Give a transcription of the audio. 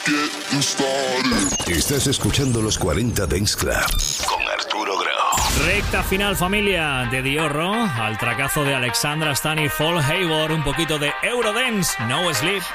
Estás escuchando los 40 Dance Club con Arturo Grau. Recta final, familia, de Diorro al tracazo de Alexandra Stan y Paul Hayward, un poquito de Eurodance, No Sleep.